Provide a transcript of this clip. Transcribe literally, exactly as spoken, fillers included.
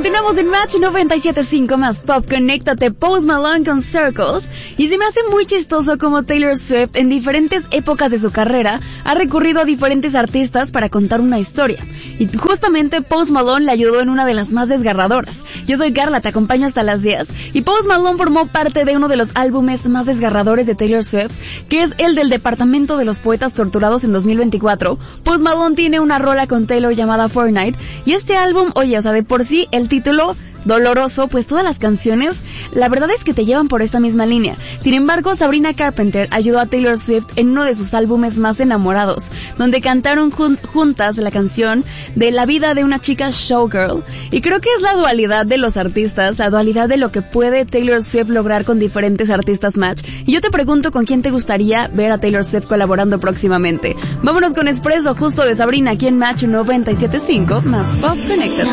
Continuamos en Match noventa y siete punto cinco más Pop. Conéctate, Post Malone con Circles. Y se me hace muy chistoso como Taylor Swift en diferentes épocas de su carrera ha recurrido a diferentes artistas para contar una historia. Y justamente Post Malone le ayudó en una de las más desgarradoras. Yo soy Carla, te acompaño hasta las diez. Y Post Malone formó parte de uno de los álbumes más desgarradores de Taylor Swift, que es el del Departamento de los Poetas Torturados en dos mil veinticuatro. Post Malone tiene una rola con Taylor llamada Fortnite. Y este álbum, oye, o sea, de por sí el título doloroso, pues todas las canciones, la verdad es que te llevan por esta misma línea. Sin embargo, Sabrina Carpenter ayudó a Taylor Swift en uno de sus álbumes más enamorados, donde cantaron jun- juntas la canción de la vida de una chica showgirl. Y creo que es la dualidad de los artistas, la dualidad de lo que puede Taylor Swift lograr con diferentes artistas match. Y yo te pregunto con quién te gustaría ver a Taylor Swift colaborando próximamente. Vámonos con Espresso, justo de Sabrina, aquí en Match noventa y siete punto cinco, más Pop. Conéctate.